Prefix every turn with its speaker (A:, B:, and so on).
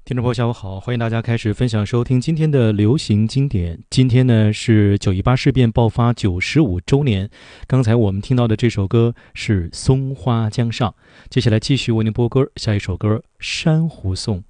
A: 听众朋友下午好，欢迎大家开始分享收听今天的流行经典。今天呢是9·18事变爆发95周年，刚才我们听到的这首歌是《松花江上》，接下来继续为您播歌，下一首歌《珊瑚颂》。